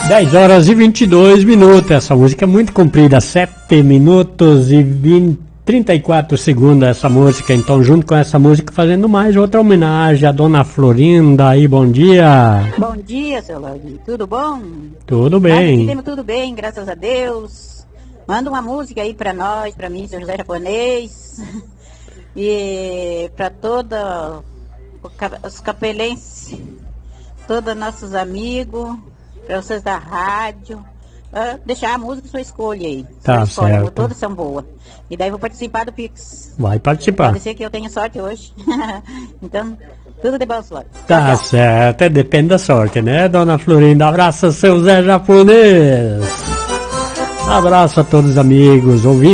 10 horas e 22 minutos. Essa música é muito comprida, 7 minutos e 34 segundos essa música. Então, junto com essa música, fazendo mais outra homenagem à Dona Florinda. Aí, bom dia. Bom dia, seu Lauri. Tudo bom? Tudo bem. Aqui tudo bem, graças a Deus. Manda uma música aí pra nós, pra mim, seu José Japonês. E pra todos os capelenses, todos nossos amigos, pra vocês da rádio. Deixar a música sua escolha aí. Tá certo. Todas são boas. E daí vou participar do Pix. Vai participar. Pode ser que eu tenha sorte hoje. Então, tudo de bom, Flor. Tá certo, depende da sorte, né, Dona Florinda? Abraço, seu Zé Japonês. Abraço a todos os amigos, ouvintes.